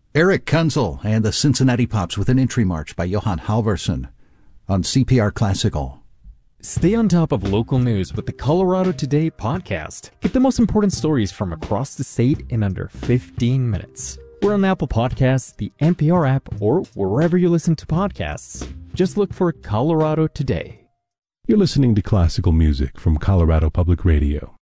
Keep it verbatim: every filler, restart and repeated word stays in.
Eric Kunzel and the Cincinnati Pops with an entry march by Johan Halvorsen on C P R Classical. Stay on top of local news with the Colorado Today podcast. Get the most important stories from across the state in under fifteen minutes. We're on Apple Podcasts, the N P R app, or wherever you listen to podcasts. Just look for Colorado Today. You're listening to classical music from Colorado Public Radio.